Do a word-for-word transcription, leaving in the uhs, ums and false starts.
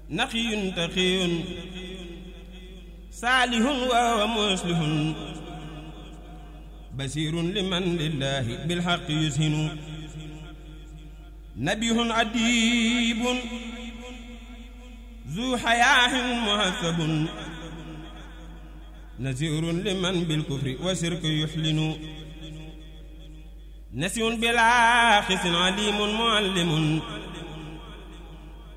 naqiyun taqiyun saalihun wa muslihun basirun liman lillahi bilhaqqi yushinu nabihun adibun zu hayaahin muhasabun nazirun liman bilkufri wa shirki yuhlinu nasiyun bila xisin alimun muallimun